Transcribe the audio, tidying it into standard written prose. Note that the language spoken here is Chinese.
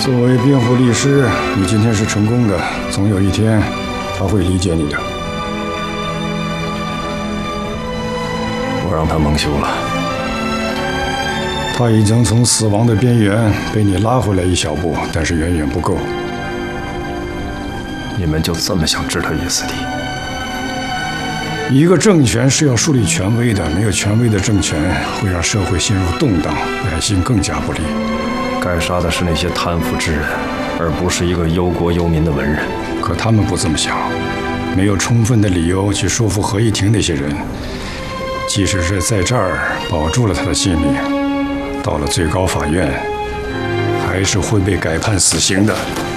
作为辩护律师，你今天是成功的，总有一天他会理解你的。 我让他蒙羞了。 他已经从死亡的边缘被你拉回来一小步，但是远远不够。 你们就这么想置他于死地？ 一个政权是要树立权威的，没有权威的政权会让社会陷入动荡，百姓更加不利。 该杀的是那些贪腐之人，而不是一个忧国忧民的文人。 可他们不这么想，没有充分的理由去说服合议庭那些人，即使是在这儿保住了他的性命，到了最高法院，还是会被改判死刑的。